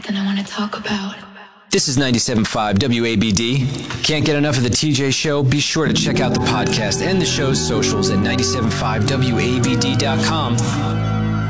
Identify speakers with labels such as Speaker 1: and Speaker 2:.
Speaker 1: Then I want to talk about.
Speaker 2: This is 97.5 WABD. Can't get enough of the TJ Show? Be sure to check out the podcast and the show's socials at 97.5WABD.com.